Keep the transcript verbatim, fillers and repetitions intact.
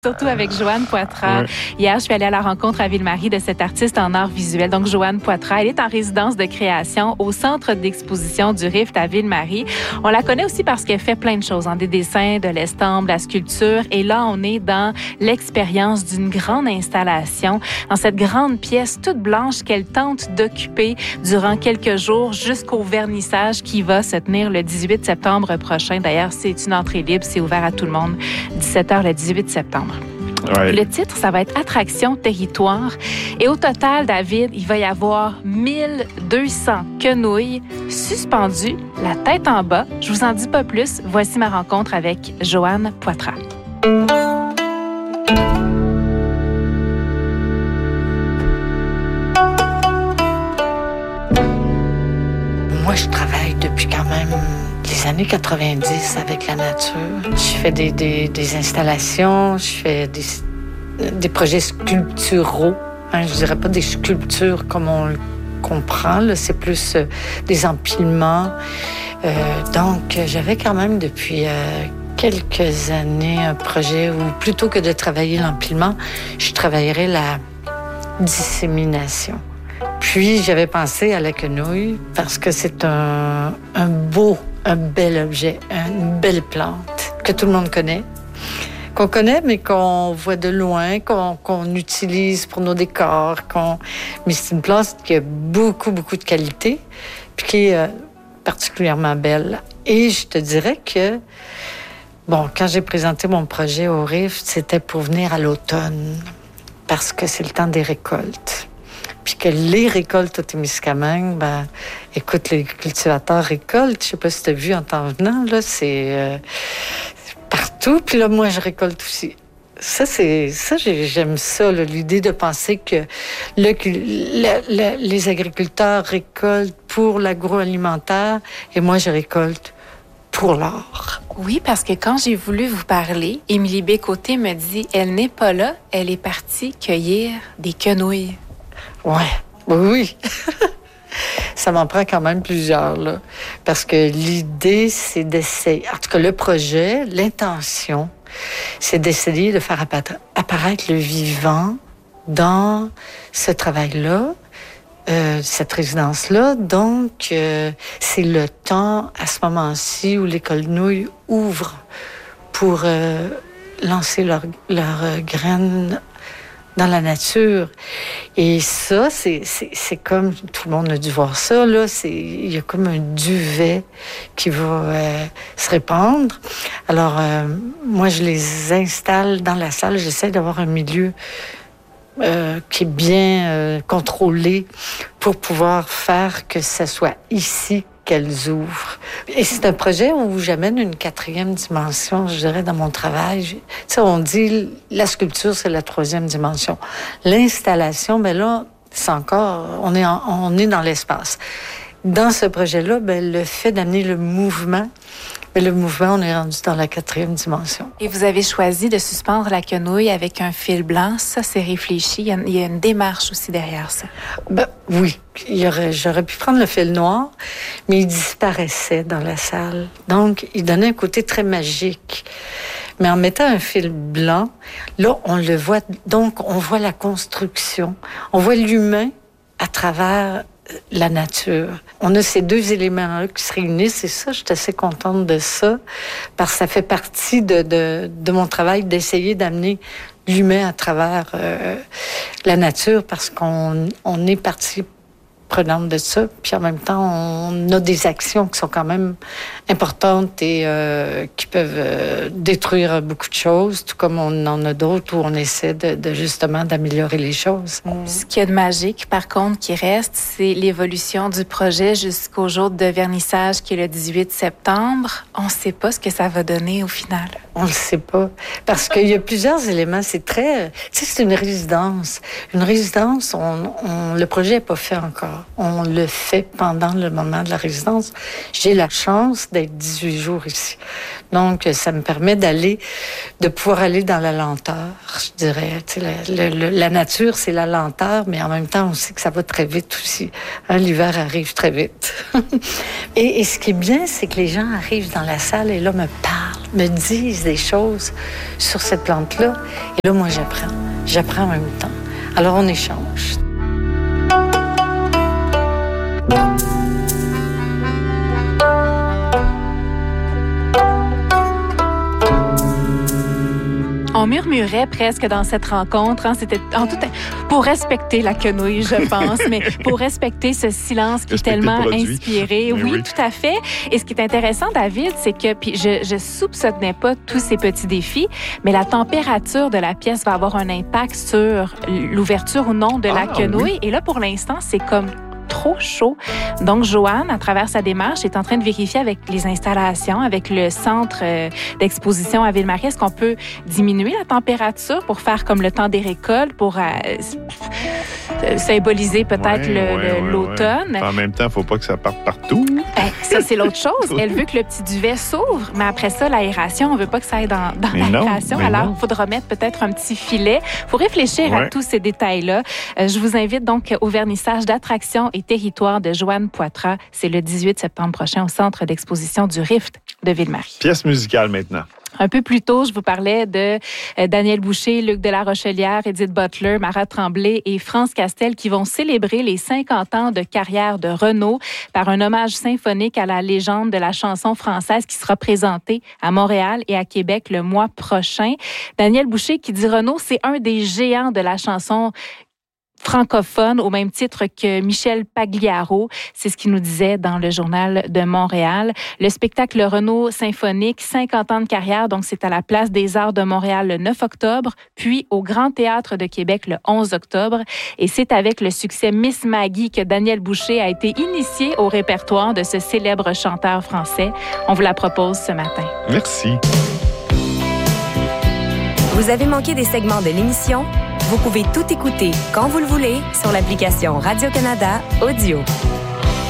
Surtout avec Joanne Poitras. Ouais. Hier, je suis allée à la rencontre à Ville-Marie de cette artiste en art visuel. Donc, Joanne Poitras, elle est en résidence de création au Centre d'exposition du Rift à Ville-Marie. On la connaît aussi parce qu'elle fait plein de choses, hein, des dessins, de l'estampe, de la sculpture. Et là, on est dans l'expérience d'une grande installation, dans cette grande pièce toute blanche qu'elle tente d'occuper durant quelques jours jusqu'au vernissage qui va se tenir le dix-huit septembre prochain. D'ailleurs, c'est une entrée libre, c'est ouvert à tout le monde, dix-sept heures le dix-huit septembre. Ouais. Le titre, ça va être Attraction Territoire. Et au total, David, il va y avoir mille deux cents quenouilles suspendues, la tête en bas. Je vous en dis pas plus. Voici ma rencontre avec Joanne Poitras. Moi, je travaille depuis quand même les années quatre-vingt-dix avec la nature. Je fais des, des, des installations, je fais des, des projets sculpturaux. Hein, je dirais pas des sculptures comme on le comprend, là, c'est plus euh, des empilements. Euh, donc, j'avais quand même depuis euh, quelques années un projet où, plutôt que de travailler l'empilement, je travaillerais la dissémination. Puis, j'avais pensé à la quenouille parce que c'est un, un beau, un bel objet, une belle plante que tout le monde connaît, qu'on connaît, mais qu'on voit de loin, qu'on, qu'on utilise pour nos décors. Qu'on... Mais c'est une plante qui a beaucoup, beaucoup de qualité, puis qui est euh, particulièrement belle. Et je te dirais que, bon, quand j'ai présenté mon projet au Rift, c'était pour venir à l'automne, parce que c'est le temps des récoltes. Puis que les récoltes au Témiscamingue, ben, écoute, les cultivateurs récoltent. Je sais pas si tu as vu en t'en venant, là, c'est euh, partout. Puis là, moi, je récolte aussi. Ça, c'est ça, j'aime ça, là, l'idée de penser que le, le, le, les agriculteurs récoltent pour l'agroalimentaire et moi, je récolte pour l'art. Oui, parce que quand j'ai voulu vous parler, Émilie Bécoté me dit « Elle n'est pas là, elle est partie cueillir des quenouilles ». Ouais, oui, oui. Ça m'en prend quand même plusieurs, là. Parce que l'idée, c'est d'essayer... En tout cas, le projet, l'intention, c'est d'essayer de faire apparaître le vivant dans ce travail-là, euh, cette résidence-là. Donc, euh, c'est le temps, à ce moment-ci, où les quenouilles ouvrent pour euh, lancer leurs leur, euh, graines dans la nature. Et ça, c'est, c'est, c'est comme, tout le monde a dû voir ça, là, c'est, il y a comme un duvet qui va euh, se répandre. Alors, euh, moi, je les installe dans la salle. J'essaie d'avoir un milieu euh, qui est bien euh, contrôlé pour pouvoir faire que ce soit ici qu'elles ouvrent. Et c'est un projet où j'amène une quatrième dimension, je dirais, dans mon travail. Tu sais, on dit la sculpture, c'est la troisième dimension. L'installation, ben là, c'est encore, on est, en, on est dans l'espace. Dans ce projet-là, ben, le fait d'amener le mouvement, mais le mouvement, on est rendu dans la quatrième dimension. Et vous avez choisi de suspendre la quenouille avec un fil blanc. Ça, c'est réfléchi. Il y a, il y a une démarche aussi derrière ça. Ben, oui. Il y aurait, j'aurais pu prendre le fil noir, mais il disparaissait dans la salle. Donc, il donnait un côté très magique. Mais en mettant un fil blanc, là, on le voit. Donc, on voit la construction. On voit l'humain à travers la nature. On a ces deux éléments-là qui se réunissent et ça, je suis assez contente de ça parce que ça fait partie de, de, de mon travail d'essayer d'amener l'humain à travers euh, la nature parce qu'on on est partie prenante de ça, puis en même temps, on a des actions qui sont quand même importantes et euh, qui peuvent euh, détruire beaucoup de choses, tout comme on en a d'autres où on essaie de, de justement d'améliorer les choses. Mm. Ce qu'il y a de magique, par contre, qui reste, c'est l'évolution du projet jusqu'au jour de vernissage qui est le dix-huit septembre. On ne sait pas ce que ça va donner au final. On le sait pas. Parce qu'il y a plusieurs éléments. C'est très... Tu sais, c'est une résidence. Une résidence, on, on, le projet n'est pas fait encore. On le fait pendant le moment de la résidence. J'ai la chance d'être dix-huit jours ici. Donc, ça me permet d'aller, de pouvoir aller dans la lenteur, je dirais. Tu sais, la, la, la nature, c'est la lenteur, mais en même temps, on sait que ça va très vite aussi. Hein, l'hiver arrive très vite. et, et ce qui est bien, c'est que les gens arrivent dans la salle et là me parlent. me disent des choses sur cette plante-là. Et là, moi, j'apprends. J'apprends en même temps. Alors, on échange. On murmurait presque dans cette rencontre. Hein, c'était en tout pour respecter la quenouille, je pense, mais pour respecter ce silence qui respecter est tellement produit. inspiré. Oui, oui, tout à fait. Et ce qui est intéressant, David, c'est que puis je, je soupçonnais pas tous ces petits défis, mais la température de la pièce va avoir un impact sur l'ouverture ou non de la Ah, quenouille. oui. Et là, pour l'instant, c'est comme trop chaud. Donc, Joanne, à travers sa démarche, est en train de vérifier avec les installations, avec le centre euh, d'exposition à Ville-Marie, est-ce qu'on peut diminuer la température pour faire comme le temps des récoltes, pour euh, symboliser peut-être Ouais, le- ouais, le- ouais, l'automne. ouais. En même temps, il ne faut pas que ça parte partout. Ben, ça, c'est l'autre chose. Elle veut que le petit duvet s'ouvre, mais après ça, l'aération, on veut pas que ça aille dans, dans Mais non, l'aération. mais Alors, non. il faudra mettre peut-être un petit filet. Il faut réfléchir à Ouais. tous ces détails-là. Euh, je vous invite donc au vernissage d'attractions et territoires de Joanne Poitras. C'est le dix-huit septembre prochain au centre d'exposition du Rift de Ville-Marie. Pièce musicale maintenant. Un peu plus tôt, je vous parlais de euh, Daniel Boucher, Luc de la Rochelière, Edith Butler, Marat Tremblay et France Castel qui vont célébrer les cinquante ans de carrière de Renaud par un hommage symphonique à la légende de la chanson française qui sera présentée à Montréal et à Québec le mois prochain. Daniel Boucher qui dit Renaud, c'est un des géants de la chanson francophone au même titre que Michel Pagliaro. C'est ce qu'il nous disait dans le Journal de Montréal. Le spectacle Renaud symphonique, cinquante ans de carrière, donc c'est à la Place des Arts de Montréal le neuf octobre, puis au Grand Théâtre de Québec le onze octobre. Et c'est avec le succès Miss Maggie que Daniel Boucher a été initié au répertoire de ce célèbre chanteur français. On vous la propose ce matin. Merci. Vous avez manqué des segments de l'émission? Vous pouvez tout écouter quand vous le voulez sur l'application Radio-Canada Audio.